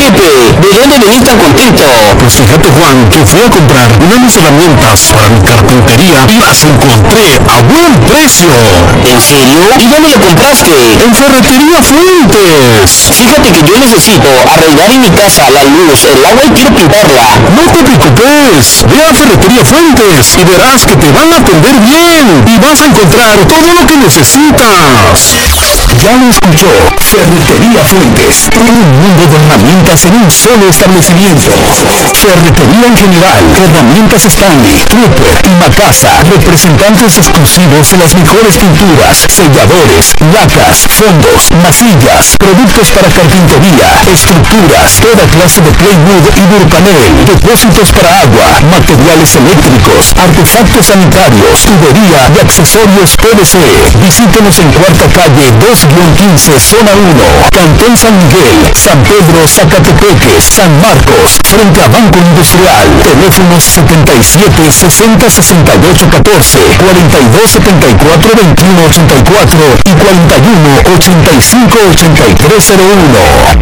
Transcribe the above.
Pepe, ¿de dónde venís tan contento? Pues fíjate, Juan, que fui a comprar unas herramientas para mi carpintería y las encontré a buen precio. ¿En serio? ¿Y dónde lo compraste? En Ferretería Fuentes. Fíjate que yo necesito arreglar en mi casa la luz, el agua y quiero pintarla. No te preocupes, ve a Ferretería Fuentes y verás que te van a atender bien y vas a encontrar todo lo que necesitas. Ya lo escuchó, Ferretería Fuentes, un mundo de herramientas en un solo establecimiento. Ferretería en general, herramientas Stanley, Trooper y Macasa, representantes exclusivos en las mejores pinturas, selladores, lacas, fondos, masillas, productos para carpintería, estructuras, toda clase de plywood y durpanel, depósitos para agua, materiales eléctricos, artefactos sanitarios, tubería y accesorios PVC. Visítenos en Cuarta Calle 2-15, Zona 1, Cantón San Miguel, San Pedro, Zacatepeques, San Marcos, frente a Banco Industrial. Teléfonos 77 60 68 14, 42 74 21 84 y 41 85 83 01.